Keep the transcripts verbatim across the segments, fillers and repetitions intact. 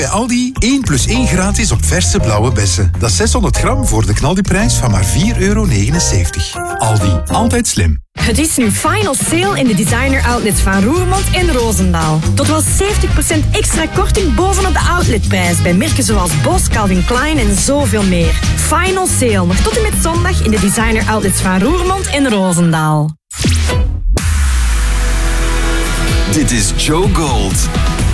Bij Aldi één plus één gratis op verse blauwe bessen. Dat is zeshonderd gram voor de knaldiprijs van maar vier euro negenenzeventig. Aldi, altijd slim. Het is nu final sale in de designer outlets van Roermond en Roosendaal. Tot wel zeventig procent extra korting bovenop de outletprijs bij merken zoals Bos, Calvin Klein en zoveel meer. Final sale nog tot en met zondag in de designer outlets van Roermond en Roosendaal. Dit is Joe Gold.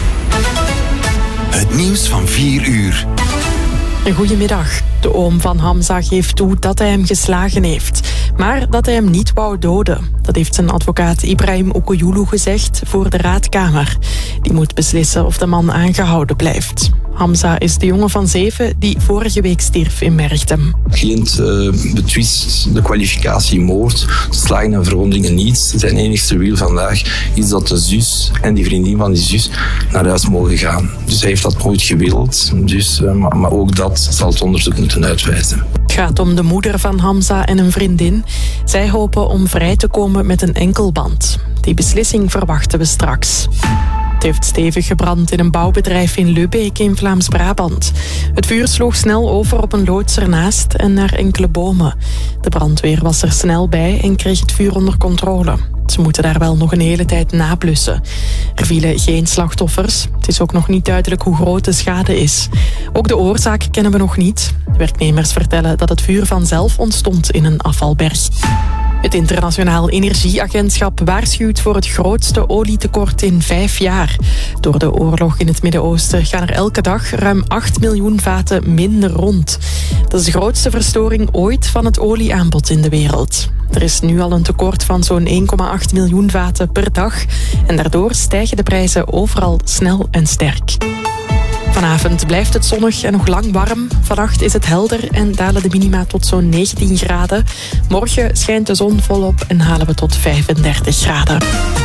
Het nieuws van vier uur. Goedemiddag. De oom van Hamza geeft toe dat hij hem geslagen heeft, maar dat hij hem niet wou doden. Dat heeft zijn advocaat Ibrahim Okoyulu gezegd voor de raadkamer. Die moet beslissen of de man aangehouden blijft. Hamza is de jongen van zeven die vorige week stierf in Merchtem. De cliënt uh, betwist de kwalificatie moord, slagen en verwondingen niet. Zijn enigste wil vandaag is dat de zus en die vriendin van die zus naar huis mogen gaan. Dus hij heeft dat nooit gewild, dus, uh, maar, maar ook dat zal het onderzoek moeten uitwijzen. Het gaat om de moeder van Hamza en een vriendin. Zij hopen om vrij te komen met een enkelband. Die beslissing verwachten we straks. Het heeft stevig gebrand in een bouwbedrijf in Lubbeek in Vlaams-Brabant. Het vuur sloeg snel over op een loods ernaast en naar enkele bomen. De brandweer was er snel bij en kreeg het vuur onder controle. Ze moeten daar wel nog een hele tijd nablussen. Er vielen geen slachtoffers. Het is ook nog niet duidelijk hoe groot de schade is. Ook de oorzaak kennen we nog niet. De werknemers vertellen dat het vuur vanzelf ontstond in een afvalberg. Het Internationaal Energieagentschap waarschuwt voor het grootste olietekort in vijf jaar. Door de oorlog in het Midden-Oosten gaan er elke dag ruim acht miljoen vaten minder rond. Dat is de grootste verstoring ooit van het olieaanbod in de wereld. Er is nu al een tekort van zo'n één komma acht miljoen vaten per dag. En daardoor stijgen de prijzen overal snel en sterk. Vanavond blijft het zonnig en nog lang warm. Vannacht is het helder en dalen de minima tot zo'n negentien graden. Morgen schijnt de zon volop en halen we tot vijfendertig graden.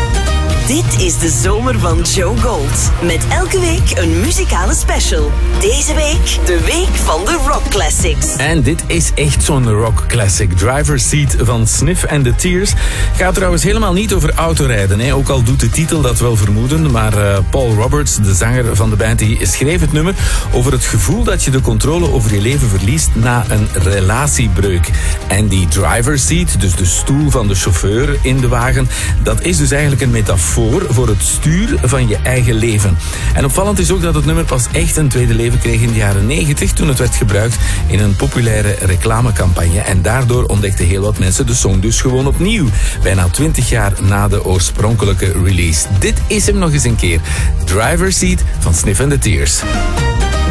Dit is de zomer van Joe Gold. Met elke week een muzikale special. Deze week de week van de rock classics. En dit is echt zo'n rock classic. Driver's Seat van Sniff and the Tears. Gaat trouwens helemaal niet over autorijden. Hè. Ook al doet de titel dat wel vermoeden. Maar uh, Paul Roberts, de zanger van de band, die schreef het nummer over het gevoel dat je de controle over je leven verliest na een relatiebreuk. En die driver's seat, dus de stoel van de chauffeur in de wagen, dat is dus eigenlijk een metafoor voor het stuur van je eigen leven. En opvallend is ook dat het nummer pas echt een tweede leven kreeg in de jaren negentig, toen het werd gebruikt in een populaire reclamecampagne. En daardoor ontdekten heel wat mensen de song dus gewoon opnieuw, bijna twintig jaar na de oorspronkelijke release. Dit is hem nog eens een keer. Driver's Seat van Sniff and the Tears.